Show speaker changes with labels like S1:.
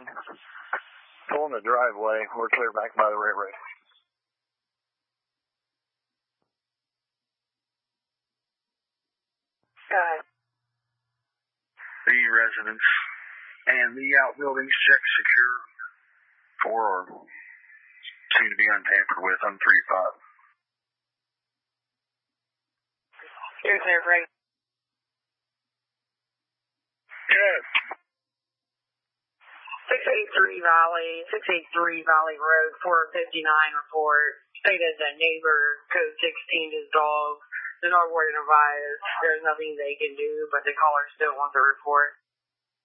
S1: Pull in the driveway. We're clear back by the railroad.
S2: Go ahead.
S1: The residents and the outbuildings check secure for or soon to be untampered with on 3-5.
S2: You're clear, Frank.
S1: Yes.
S2: 683 Valley Road, 459 report. Stated that neighbor, code 16 is dog. They're not worried about it. There's nothing they can do, but the caller still wants a report.